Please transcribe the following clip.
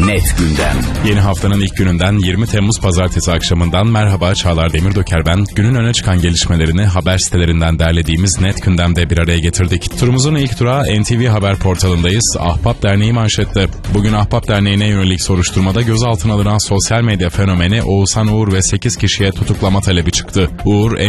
Net Gündem. Yeni haftanın ilk gününden 20 Temmuz Pazartesi akşamından merhaba, Çağlar Demirdöker ben. Günün öne çıkan gelişmelerini haber sitelerinden derlediğimiz Net Gündem'de bir araya getirdik. Turumuzun ilk durağı NTV Haber portalındayız. Ahbap Derneği manşette. Bugün Ahbap Derneği'ne yönelik soruşturmada gözaltına alınan sosyal medya fenomeni Oğuzhan Uğur ve 8 kişiye tutuklama talebi çıktı. Uğur,